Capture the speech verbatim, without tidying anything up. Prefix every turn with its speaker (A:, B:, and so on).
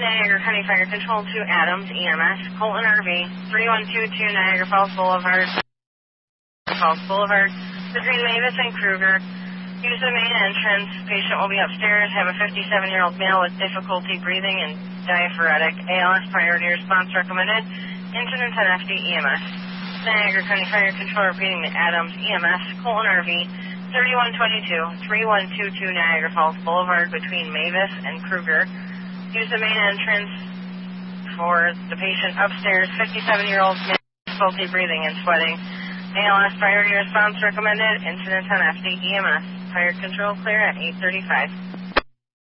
A: Niagara County Fire Control to Adams, E M S, Colton R V, three one two two Niagara Falls Boulevard, Falls Boulevard, between Mavis and Kruger. Use the main entrance. Patient will be upstairs. Have a fifty-seven-year-old male with difficulty breathing and diaphoretic. A L S priority response recommended. Incident on F D E M S. Niagara County Fire Control repeating the Adams, E M S, Colton R V, thirty-one twenty-two, three one two two Niagara Falls Boulevard between Mavis and Kruger. Use the main entrance for the patient upstairs, fifty-seven-year-old male with difficulty breathing and sweating. A L S priority response recommended. Incident on F D E M S. Fire control clear at eight thirty-five.